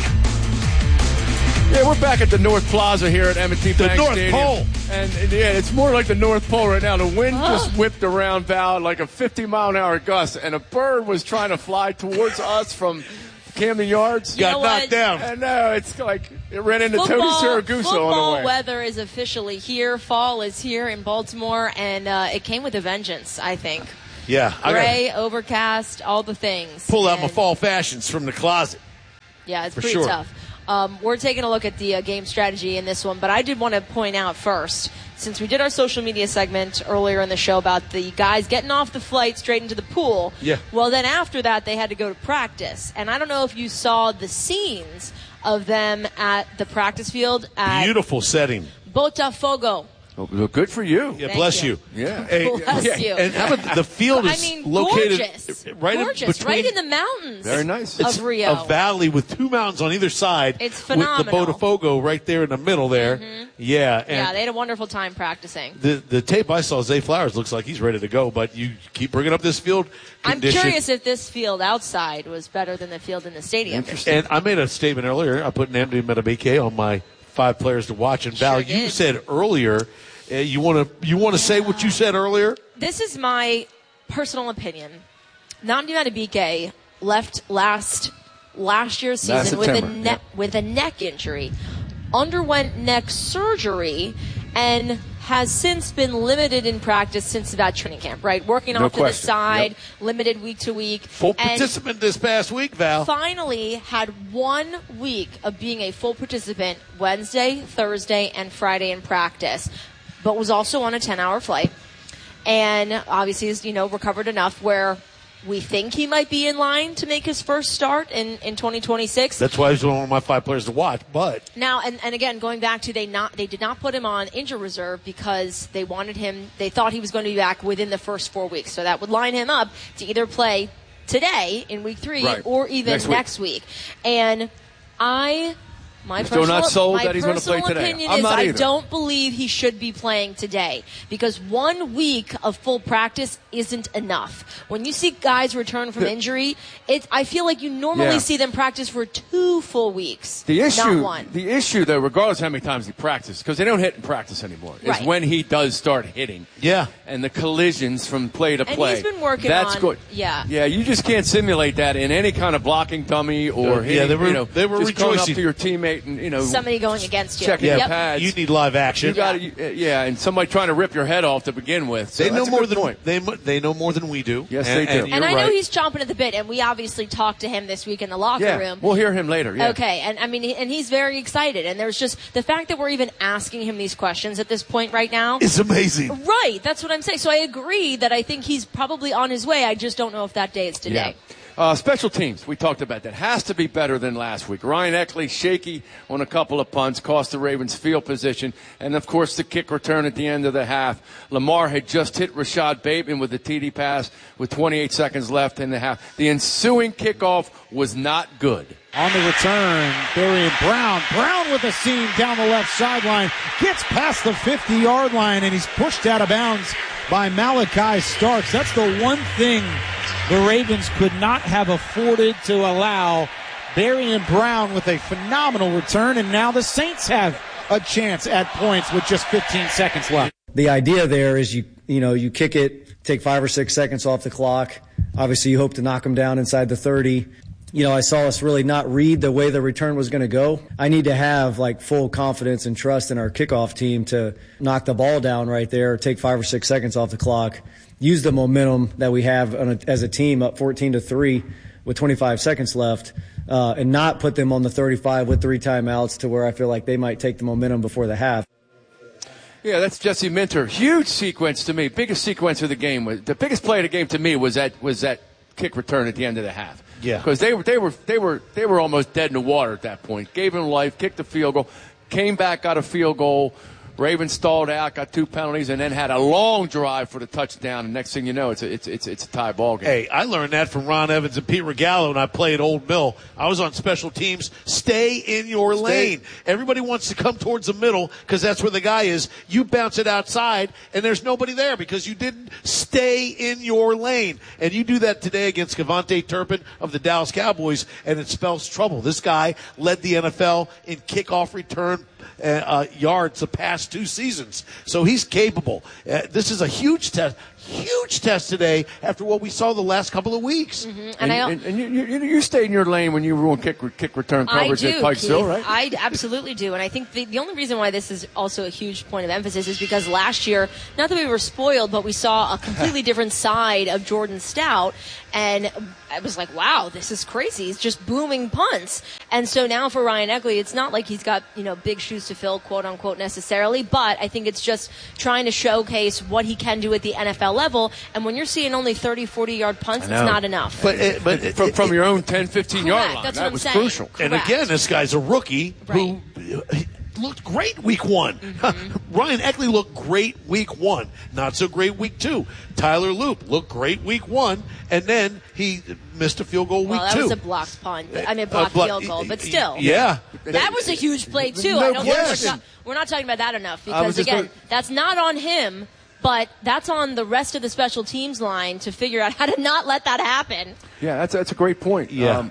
Yeah, we're back at the North Plaza here at M&T Bank North Stadium. Pole. And yeah, it's more like the North Pole right now. The wind just whipped around Val like a 50-mile-an-hour gust, and a bird was trying to fly towards us from Camden Yards. Got knocked down. And it's like it ran into Tony Saragusa on the way. Football weather is officially here. Fall is here in Baltimore, and it came with a vengeance, I think. Yeah. Gray, overcast, all the things. Pull out my fall fashions from the closet. Yeah, it's For pretty sure. tough. We're taking a look at the game strategy in this one, but I did want to point out first, since we did our social media segment earlier in the show about the guys getting off the flight straight into the pool. Yeah. Well, then after that, they had to go to practice. And I don't know if you saw the scenes of them at the practice field at Beautiful setting. Botafogo. Well, good for you. Yeah, Thank bless you. you. Yeah. Bless you. And how about the field is located gorgeous. right Gorgeous. between, Right in the mountains. Very nice. Of Rio. a valley with two mountains on either side. It's phenomenal. With the Botafogo right there in the middle there. Mm-hmm. Yeah. And Yeah, they had a wonderful time practicing. the tape I saw, Zay Flowers looks like he's ready to go, but you keep bringing up this field condition. I'm curious if this field outside was better than the field in the stadium. And I made a statement earlier. I put Nnamdi Madueke on my 5 players to watch. And Val, Sure you did. said earlier, you want to say what you said earlier? This is my personal opinion. Nnamdi Madueke left last year's season with a neck injury, underwent neck surgery, and has since been limited in practice since that training camp, right? Working off to the side, limited week to week. Full participant this past week, Val. Finally had 1 week of being a full participant Wednesday, Thursday, and Friday in practice, but was also on a 10-hour flight. And obviously is, recovered enough where we think he might be in line to make his first start in 2026. That's why he's one of my 5 players to watch. But now, and again, going back to they did not put him on injury reserve because they thought he was going to be back within the first 4 weeks. So that would line him up to either play today in week 3 or even next week. And my still not sold that he's going to play personal today. opinion I'm is not I either. don't believe he should be playing today because 1 week of full practice isn't enough. When you see guys return from injury, I feel like you normally see them practice for 2 full weeks, not 1. The issue, though, regardless of how many times he practices, because they don't hit in practice anymore, is when he does start hitting. Yeah. And the collisions from play to play. And he's been working That's on. good. Yeah. Yeah, you just can't simulate that in any kind of blocking dummy or hitting, they were just going up rejoicing. to your teammate and, Somebody going against you. checking the pads. You need live action. You got and somebody trying to rip your head off to begin with. So They know that's a more good than point. they know more than we do. Yes, they do. And I know he's chomping at the bit, and we obviously talked to him this week in the locker room. We'll hear him later. Yeah. Okay, and I mean, and he's very excited. And there's just the fact that we're even asking him these questions at this point right now. It's amazing. Right, that's what I'm saying. So I agree that I think he's probably on his way. I just don't know if that day is today. Yeah. Special teams, we talked about that. Has to be better than last week. Ryan Eckley, shaky on a couple of punts, cost the Ravens field position. And, of course, the kick return at the end of the half. Lamar had just hit Rashad Bateman with the TD pass with 28 seconds left in the half. The ensuing kickoff was not good. On the return, Darian Brown. Brown with a seam down the left sideline. Gets past the 50-yard line, and he's pushed out of bounds by Malachi Starks. That's the one thing the Ravens could not have afforded to allow. Darian Brown with a phenomenal return, and now the Saints have a chance at points with just 15 seconds left. The idea there is you kick it, take 5 or 6 seconds off the clock. Obviously, you hope to knock them down inside the 30. I saw us really not read the way the return was going to go. I need to have full confidence and trust in our kickoff team to knock the ball down right there, take 5 or 6 seconds off the clock, use the momentum that we have as a team up 14-3 with 25 seconds left, and not put them on the 35 with 3 timeouts to where I feel like they might take the momentum before the half. Yeah, that's Jesse Minter. Huge sequence to me. Biggest sequence of the game. The biggest play of the game to me was that kick return at the end of the half. Yeah. Because they were almost dead in the water at that point. Gave him life, kicked the field goal, came back, got a field goal. Ravens stalled out, got 2 penalties, and then had a long drive for the touchdown. And next thing you know, it's a tie ball game. Hey, I learned that from Ron Evans and Pete Regalo when I played Old Mill. I was on special teams. Stay in your lane. Everybody wants to come towards the middle because that's where the guy is. You bounce it outside, and there's nobody there because you didn't stay in your lane. And you do that today against Kevontae Turpin of the Dallas Cowboys, and it spells trouble. This guy led the NFL in kickoff return yards the past 2 seasons. So he's capable. This is a huge test today after what we saw the last couple of weeks. Mm-hmm. And you stayed in your lane when you were on kick return coverage at Pikesville, right? I absolutely do. And I think the only reason why this is also a huge point of emphasis is because last year, not that we were spoiled, but we saw a completely different side of Jordan Stout. And I was like, wow, this is crazy. He's just booming punts. And so now for Ryan Eckley, it's not like he's got, big shoes to fill, quote unquote, necessarily, but I think it's just trying to showcase what he can do at the NFL level. And when you're seeing only 30, 40-yard punts, it's not enough. But from your own 10, 15-yard line, that was crucial. Correct. And again, this guy's a rookie who looked great week 1. Mm-hmm. Ryan Eckley looked great week 1. Not so great week 2. Tyler Loop looked great week 1, and then he missed a field goal week 2. Well, that was a blocked punt. Blocked field goal, but still. Yeah. That was a huge play, too. We're not talking about that enough because, again, that's not on him, but that's on the rest of the special teams line to figure out how to not let that happen. Yeah, that's a great point. Yeah.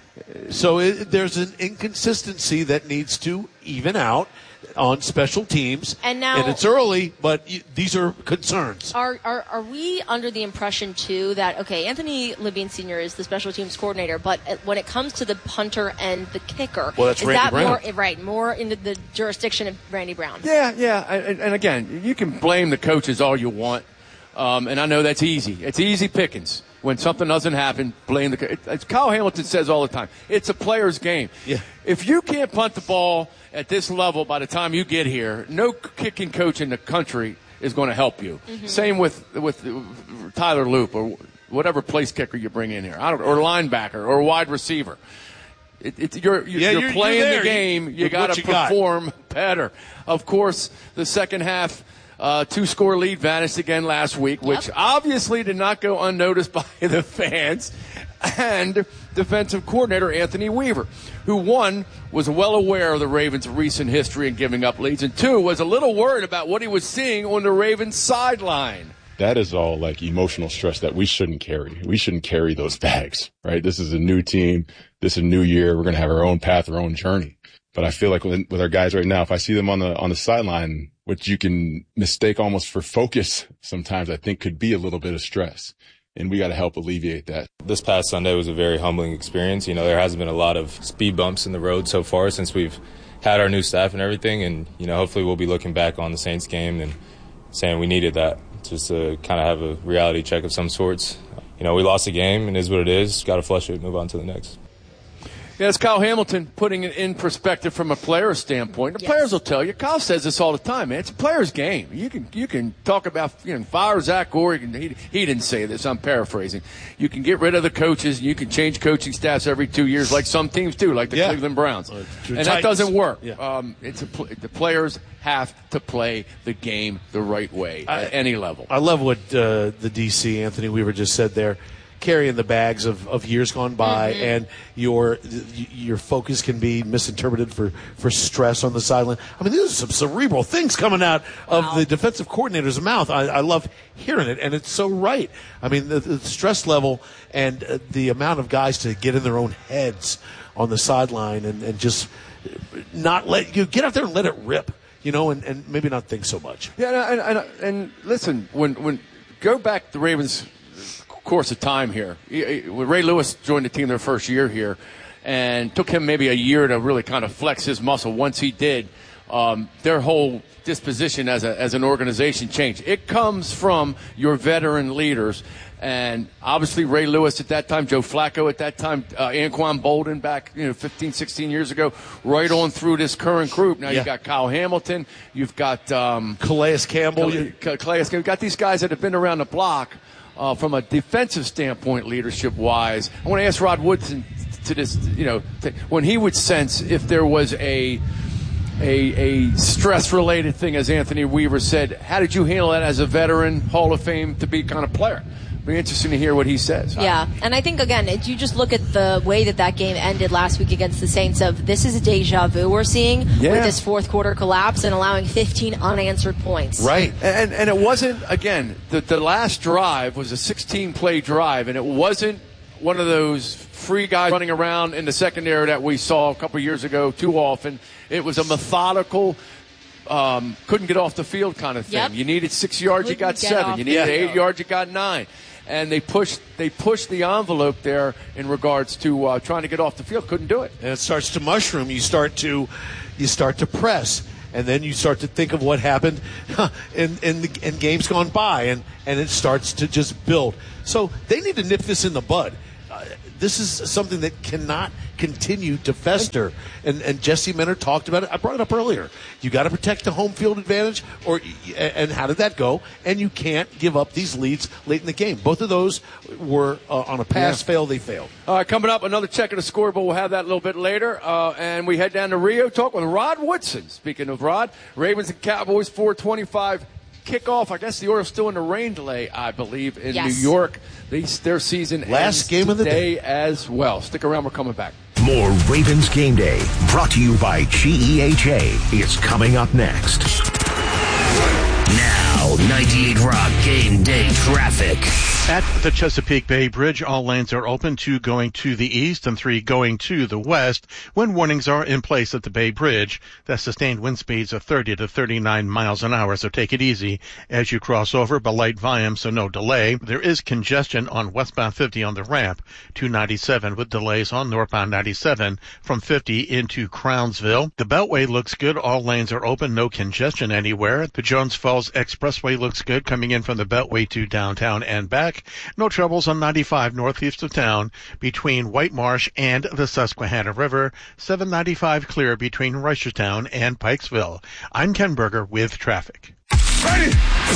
So there's an inconsistency that needs to even out on special teams. And it's early, but these are concerns. Are we under the impression, too, that, Anthony Levine Sr. is the special teams coordinator, but when it comes to the punter and the kicker, that's is Randy that Brown. more into the jurisdiction of Randy Brown? Yeah. And again, you can blame the coaches all you want. And I know that's easy. It's easy pickings. When something doesn't happen, blame the – as Kyle Hamilton says all the time, it's a player's game. Yeah. If you can't punt the ball at this level by the time you get here, no kicking coach in the country is going to help you. Mm-hmm. Same with Tyler Loop or whatever place kicker you bring in here, or linebacker or wide receiver. You're playing the game. You got to perform better. Of course, the second half – 2-score lead vanished again last week, which obviously did not go unnoticed by the fans and defensive coordinator Anthony Weaver, who, 1, was well aware of the Ravens' recent history in giving up leads, and 2, was a little worried about what he was seeing on the Ravens' sideline. That is all like emotional stress that we shouldn't carry. We shouldn't carry those bags, right? This is a new team. This is a new year. We're going to have our own path, our own journey. But I feel like with our guys right now, if I see them on the sideline, which you can mistake almost for focus sometimes, I think could be a little bit of stress. And we got to help alleviate that. This past Sunday was a very humbling experience. There hasn't been a lot of speed bumps in the road so far since we've had our new staff and everything. And, hopefully we'll be looking back on the Saints game and saying we needed that just to kind of have a reality check of some sorts. We lost the game and it is what it is. Got to flush it, move on to the next. Yeah, it's Kyle Hamilton putting it in perspective from a player standpoint. The players will tell you. Kyle says this all the time, man. It's a player's game. You can talk about fire Zach Gore. He didn't say this. I'm paraphrasing. You can get rid of the coaches. You can change coaching staffs every 2 years, like some teams do, like the Cleveland Browns. And that doesn't work. Yeah. The players have to play the game the right way at any level. I love what the DC Anthony Weaver just said there. Carrying the bags of years gone by, and your focus can be misinterpreted for stress on the sideline. I mean, these are some cerebral things coming out of the defensive coordinator's mouth. I love hearing it, and it's so right. I mean, the stress level and the amount of guys to get in their own heads on the sideline and just not let you get out there and let it rip, and maybe not think so much. Yeah, and listen, when go back to Ravens course of time here. When Ray Lewis joined the team their first year here, and took him maybe a year to really kind of flex his muscle. Once he did, their whole disposition as an organization changed. It comes from your veteran leaders, and obviously Ray Lewis at that time, Joe Flacco at that time, Anquan Bolden back 15, 16 years ago, right on through this current group. Now you've got Kyle Hamilton, you've got Calais Campbell. You've got these guys that have been around the block. from a defensive standpoint, leadership-wise. I want to ask Rod Woodson to this, when he would sense if there was a stress-related thing, as Anthony Weaver said. How did you handle that as a veteran, Hall of Fame to be kind of player? Be interesting to hear what he says. Yeah, and I think, again, if you just look at the way that game ended last week against the Saints, this is a deja vu we're seeing with this fourth quarter collapse and allowing 15 unanswered points. Right. And it wasn't, again, the last drive was a 16-play drive, and it wasn't one of those free guys running around in the secondary that we saw a couple years ago too often. It was a methodical, couldn't get off the field kind of thing. Yep. You needed 6 yards, you got 7. You needed 8 yards, you got 9. And they pushed the envelope there in regards to trying to get off the field. Couldn't do it. And it starts to mushroom. You start to press, and then you start to think of what happened in games gone by, and it starts to just build. So they need to nip this in the bud. This is something that cannot continue to fester. And Jesse Minter talked about it. I brought it up earlier. You got to protect the home field advantage, and how did that go? And you can't give up these leads late in the game. Both of those were on a pass-fail. They failed. All right, coming up, another check of the scoreboard. We'll have that a little bit later. And we head down to Rio, talk with Rod Woodson. Speaking of Rod, Ravens and Cowboys, 4:25 kickoff. I guess the Orioles still in the rain delay, I believe, in New York. Their season last game of the day as well. Stick around. We're coming back. More Ravens Game Day, brought to you by GEHA, is coming up next. Now, 98 Rock Game Day traffic. At the Chesapeake Bay Bridge, all lanes are open, 2 going to the east and 3 going to the west. Wind warnings are in place at the Bay Bridge. The sustained wind speeds of 30 to 39 miles an hour, so take it easy as you cross over, but light volume, so no delay. There is congestion on westbound 50 on the ramp to 97 with delays on northbound 97 from 50 into Crownsville. The Beltway looks good. All lanes are open, no congestion anywhere. The Jones Falls Expressway looks good coming in from the Beltway to downtown and back. No troubles on 95 northeast of town between White Marsh and the Susquehanna River. 795 clear between Reisterstown and Pikesville. I'm Ken Berger with traffic. Ready!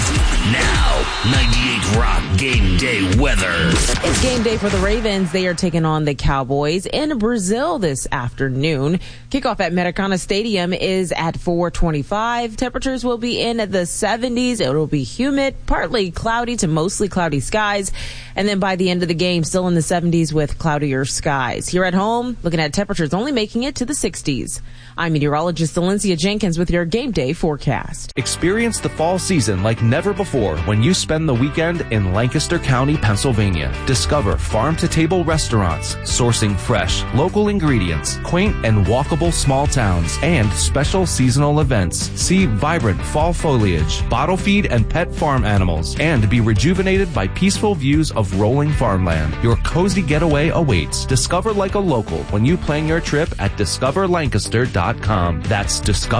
Now, 98 Rock Game Day weather. It's game day for the Ravens. They are taking on the Cowboys in Brazil this afternoon. Kickoff at Maracana Stadium is at 4:25. Temperatures will be in the 70s. It will be humid, partly cloudy to mostly cloudy skies. And then by the end of the game, still in the 70s with cloudier skies. Here at home, looking at temperatures only making it to the 60s. I'm meteorologist Valencia Jenkins with your game day forecast. Experience the fall season like never before when you spend the weekend in Lancaster County, Pennsylvania. Discover farm-to-table restaurants, sourcing fresh, local ingredients, quaint and walkable small towns, and special seasonal events. See vibrant fall foliage, bottle feed and pet farm animals, and be rejuvenated by peaceful views of rolling farmland. Your cozy getaway awaits. Discover like a local when you plan your trip at discoverlancaster.com. That's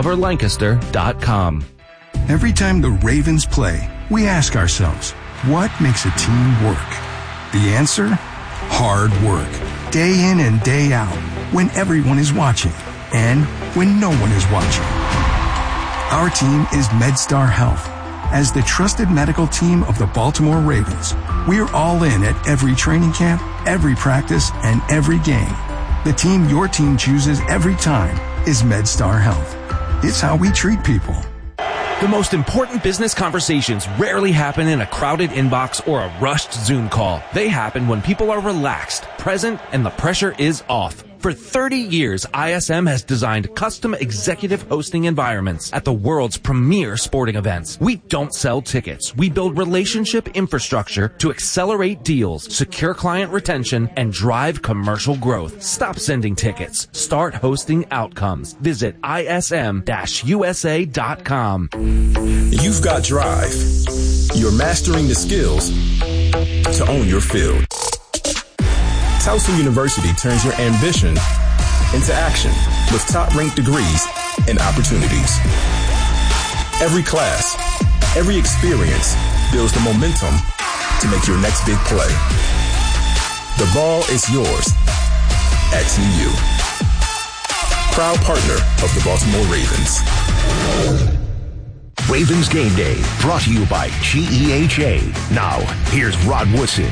discoverlancaster.com. Every time the Ravens play, we ask ourselves, what makes a team work? The answer? Hard work. Day in and day out, when everyone is watching, and when no one is watching. Our team is MedStar Health. As the trusted medical team of the Baltimore Ravens, we're all in at every training camp, every practice, and every game. The team your team chooses every time is MedStar Health. It's how we treat people. The most important business conversations rarely happen in a crowded inbox or a rushed Zoom call. They happen when people are relaxed, present, and the pressure is off. For 30 years, ISM has designed custom executive hosting environments at the world's premier sporting events. We don't sell tickets. We build relationship infrastructure to accelerate deals, secure client retention, and drive commercial growth. Stop sending tickets. Start hosting outcomes. Visit ism-usa.com. You've got drive. You're mastering the skills to own your field. Towson University turns your ambition into action with top-ranked degrees and opportunities. Every class, every experience builds the momentum to make your next big play. The ball is yours at TU. Proud partner of the Baltimore Ravens. Ravens Game Day, brought to you by GEHA. Now, here's Rod Woodson.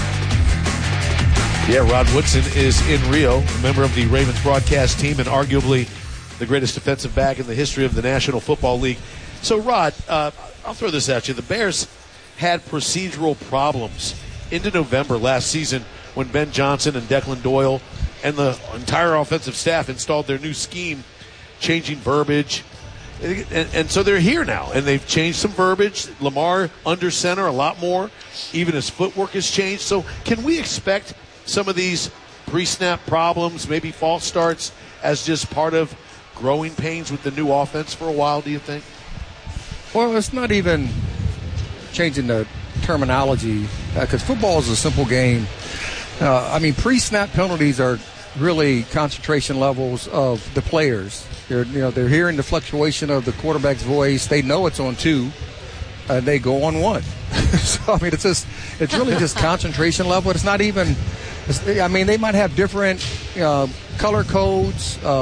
Yeah, Rod Woodson is in Rio, a member of the Ravens broadcast team and arguably the greatest defensive back in the history of the National Football League. So, Rod, I'll throw this at you. The Bears had procedural problems into November last season when Ben Johnson and Declan Doyle and the entire offensive staff installed their new scheme, changing verbiage. And so they're here now, and they've changed some verbiage. Lamar under center a lot more. Even his footwork has changed. So can we expect some of these pre-snap problems, maybe false starts, as just part of growing pains with the new offense for a while, do you think? Well, it's not even changing the terminology, because football is a simple game. Pre-snap penalties are really concentration levels of the players. They're hearing the fluctuation of the quarterback's voice. They know it's on 2. They go on 1. So it's really just concentration level. It's not even. They might have different color codes.